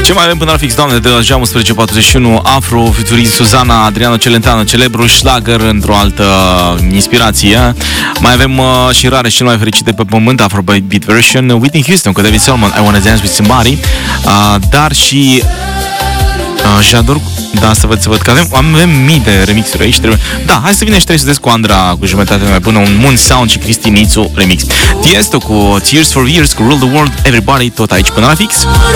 Ce mai avem până la fix, doamne, de la geamul 11:41, Afro, featuring Suzana, Adriano Celentano, celebru șlagăr într-o altă inspirație. Mai avem și rare și cel mai fericit de pe pământ, Afrobeat version, Whitney Houston cu David Solomon, I Wanna Dance With Somebody, dar și Jador, da, să văd că avem mii de remixuri aici. Da, hai să vină și 300 cu Andra cu jumătate mai bună, un Moon Sound și Cristi Nițu remix. Tiesto cu Tears for Years cu Rule the World, Everybody, tot aici până la fix.